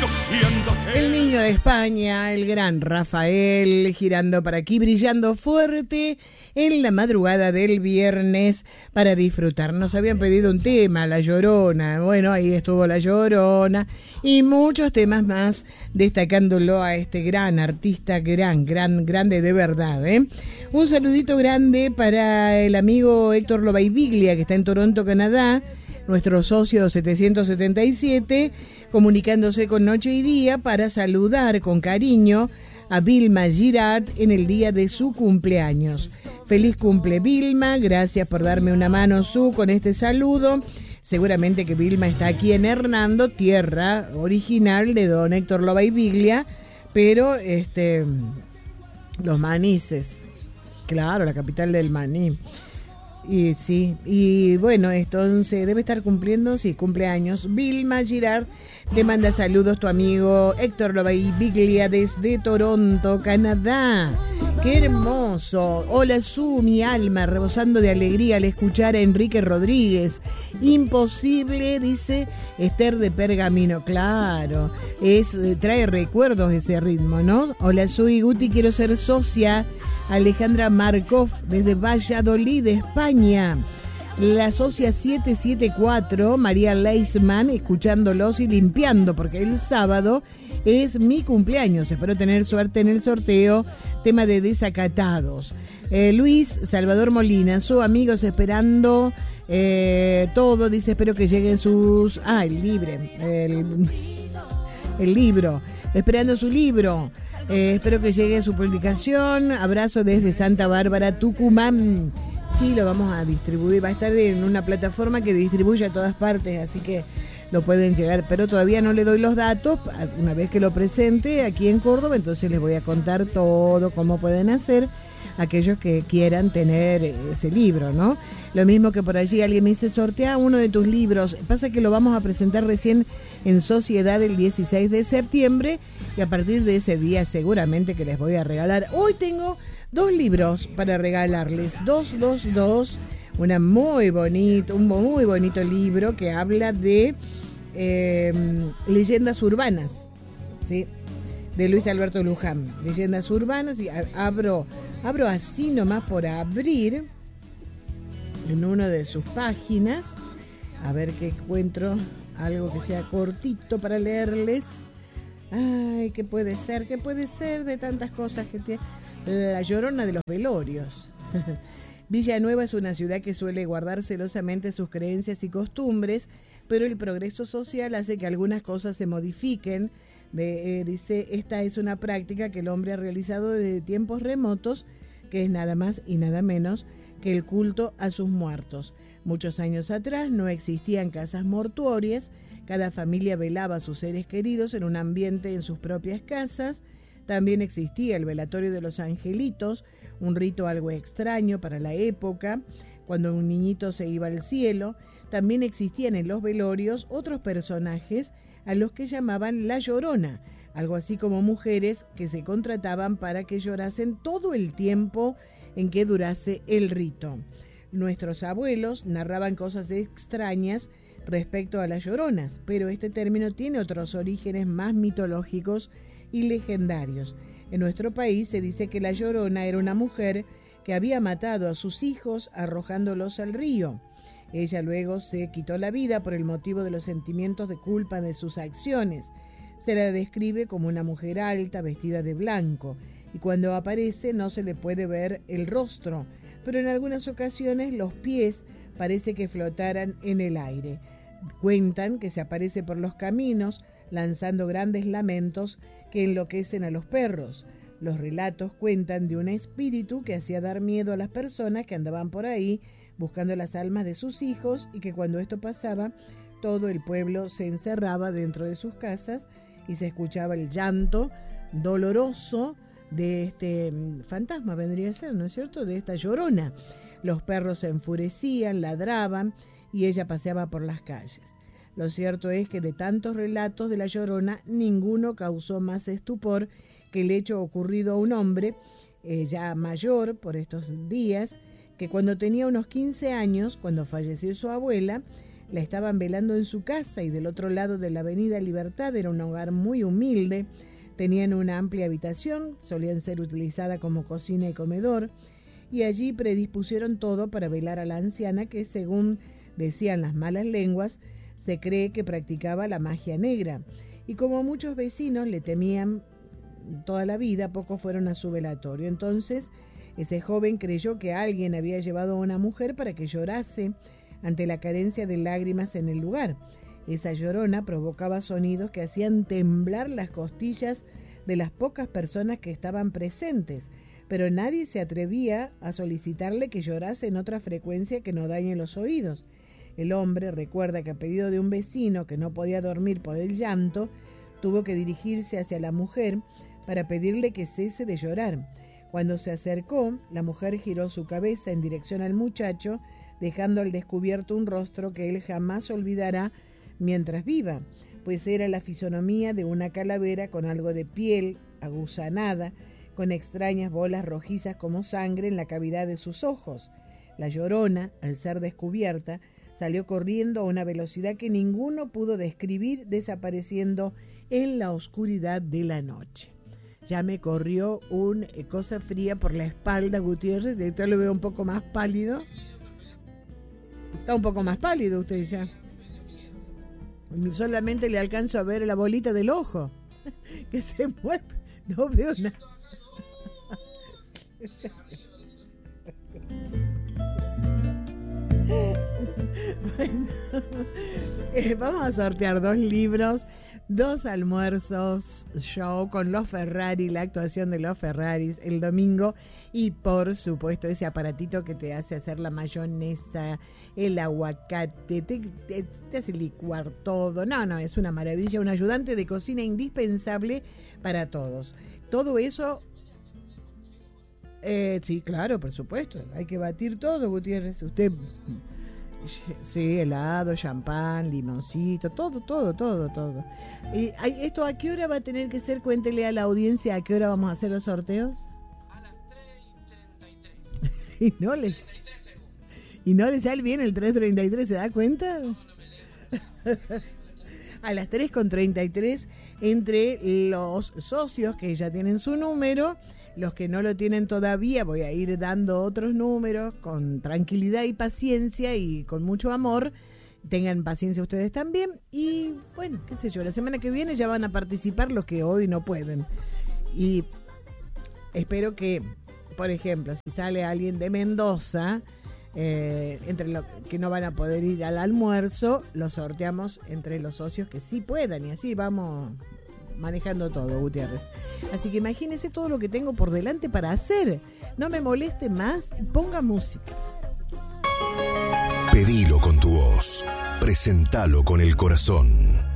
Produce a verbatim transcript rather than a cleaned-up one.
El niño de España, el gran Rafael, girando para aquí, brillando fuerte en la madrugada del viernes para disfrutar. Nos habían pedido un tema, La Llorona. Bueno, ahí estuvo La Llorona y muchos temas más, destacándolo a este gran artista, gran, gran, grande de verdad, ¿eh? Un saludito grande para el amigo Héctor Lobaiviglia, que está en Toronto, Canadá, nuestro socio setecientos setenta y siete, comunicándose con Noche y Día para saludar con cariño a Vilma Girard en el día de su cumpleaños. Feliz cumple, Vilma, gracias por darme una mano su con este saludo. Seguramente que Vilma está aquí en Hernando, tierra original de don Héctor Lobaiviglia, pero este los Manises, claro, la capital del maní. Y sí, y bueno, entonces debe estar cumpliendo, sí, cumpleaños. Vilma Girard, te manda saludos tu amigo Héctor Lobaiviglia desde Toronto, Canadá. ¡Qué hermoso! Hola, Su, mi alma, rebosando de alegría al escuchar a Enrique Rodríguez. Imposible, dice Esther de Pergamino. Claro, es trae recuerdos ese ritmo, ¿no? Hola, Su y Guti, quiero ser socia. Alejandra Markov desde Valladolid, España. La socia siete siete cuatro, María Leisman, escuchándolos y limpiando, porque el sábado es mi cumpleaños. Espero tener suerte en el sorteo. Tema de desacatados. Eh, Luis Salvador Molina, su amigos esperando eh, todo. Dice, espero que lleguen sus... Ah, el libre. El, el libro. Esperando su libro. Eh, espero que llegue su publicación. Abrazo desde Santa Bárbara, Tucumán. Sí, lo vamos a distribuir. Va a estar en una plataforma que distribuye a todas partes, así que lo pueden llegar. Pero todavía no le doy los datos. Una vez que lo presente aquí en Córdoba, entonces les voy a contar todo, cómo pueden hacer aquellos que quieran tener ese libro, ¿no? Lo mismo que por allí alguien me dice, sortea uno de tus libros. Pasa que lo vamos a presentar recién en Sociedad el dieciséis de septiembre y a partir de ese día seguramente que les voy a regalar. Hoy tengo dos libros para regalarles, dos, dos, dos. Una muy bonito, un muy bonito libro que habla de eh, leyendas urbanas, ¿sí? De Luis Alberto Luján, leyendas urbanas, y abro, abro así nomás por abrir en una de sus páginas, a ver qué encuentro, algo que sea cortito para leerles. Ay, ¿qué puede ser? ¿Qué puede ser de tantas cosas que tiene? La Llorona de los velorios. Villanueva es una ciudad que suele guardar celosamente sus creencias y costumbres, pero el progreso social hace que algunas cosas se modifiquen. De, eh, dice, esta es una práctica que el hombre ha realizado desde tiempos remotos, que es nada más y nada menos que el culto a sus muertos. Muchos años atrás no existían casas mortuorias, cada familia velaba a sus seres queridos en un ambiente en sus propias casas. También existía el velatorio de los angelitos, un rito algo extraño para la época, cuando un niñito se iba al cielo. También existían en los velorios otros personajes a los que llamaban La Llorona, algo así como mujeres que se contrataban para que llorasen todo el tiempo en que durase el rito. Nuestros abuelos narraban cosas extrañas respecto a las lloronas, pero este término tiene otros orígenes más mitológicos y legendarios. En nuestro país se dice que la Llorona era una mujer que había matado a sus hijos arrojándolos al río. Ella luego se quitó la vida por el motivo de los sentimientos de culpa de sus acciones. Se la describe como una mujer alta, vestida de blanco, y cuando aparece no se le puede ver el rostro, pero en algunas ocasiones los pies parece que flotaran en el aire. Cuentan que se aparece por los caminos, lanzando grandes lamentos que enloquecen a los perros. Los relatos cuentan de un espíritu que hacía dar miedo a las personas que andaban por ahí buscando las almas de sus hijos, y que cuando esto pasaba, todo el pueblo se encerraba dentro de sus casas y se escuchaba el llanto doloroso de este fantasma, vendría a ser, ¿no es cierto?, de esta Llorona. Los perros se enfurecían, ladraban y ella paseaba por las calles. Lo cierto es que de tantos relatos de la Llorona, ninguno causó más estupor que el hecho ocurrido a un hombre, eh, ya mayor por estos días, que cuando tenía unos quince años, cuando falleció su abuela, la estaban velando en su casa y del otro lado de la avenida Libertad. Era un hogar muy humilde, tenían una amplia habitación, solían ser utilizada como cocina y comedor, y allí predispusieron todo para velar a la anciana que, según decían las malas lenguas, se cree que practicaba la magia negra. Y como muchos vecinos le temían toda la vida, pocos fueron a su velatorio. Entonces, ese joven creyó que alguien había llevado a una mujer para que llorase ante la carencia de lágrimas en el lugar. Esa llorona provocaba sonidos que hacían temblar las costillas de las pocas personas que estaban presentes, pero nadie se atrevía a solicitarle que llorase en otra frecuencia que no dañe los oídos. El hombre recuerda que a pedido de un vecino que no podía dormir por el llanto, tuvo que dirigirse hacia la mujer para pedirle que cese de llorar. Cuando se acercó, la mujer giró su cabeza en dirección al muchacho, dejando al descubierto un rostro que él jamás olvidará mientras viva, pues era la fisonomía de una calavera con algo de piel aguzanada, con extrañas bolas rojizas como sangre en la cavidad de sus ojos. La llorona, al ser descubierta, salió corriendo a una velocidad que ninguno pudo describir, desapareciendo en la oscuridad de la noche. Ya me corrió una cosa fría por la espalda, Gutiérrez, y ahorita lo veo un poco más pálido. Está un poco más pálido usted ya. Solamente le alcanzo a ver la bolita del ojo, que se mueve. No veo nada. Bueno, eh, vamos a sortear dos libros, dos almuerzos show con los Ferrari, la actuación de los Ferraris el domingo, y por supuesto ese aparatito que te hace hacer la mayonesa, el aguacate, te, te, te hace licuar todo. No, no, es una maravilla, un ayudante de cocina indispensable para todos. Todo eso, eh, sí, claro, por supuesto, hay que batir todo, Gutiérrez. Usted... Sí, helado, champán, limoncito, todo, todo, todo, todo. ¿Y esto a qué hora va a tener que ser? Cuéntele a la audiencia a qué hora vamos a hacer los sorteos. A las tres y treinta y tres. Y no les... Y no les sale bien el tres treinta y tres, ¿se da cuenta? No, no me a las tres con treinta y tres, entre los socios que ya tienen su número. Los que no lo tienen todavía, voy a ir dando otros números con tranquilidad y paciencia y con mucho amor. Tengan paciencia ustedes también. Y bueno, qué sé yo, la semana que viene ya van a participar los que hoy no pueden. Y espero que, por ejemplo, si sale alguien de Mendoza, eh, entre los que no van a poder ir al almuerzo, lo sorteamos entre los socios que sí puedan. Y así vamos manejando todo, Gutiérrez. Así que imagínese todo lo que tengo por delante para hacer. No me moleste más, ponga música. Pedilo con tu voz, presentalo con el corazón.